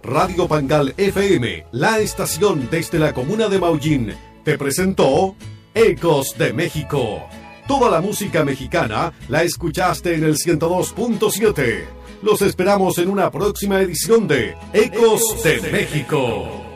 Radio Pangal FM, la estación desde la comuna de Maullín, te presentó Ecos de México. Toda la música mexicana la escuchaste en el 102.7. Los esperamos en una próxima edición de Ecos de México.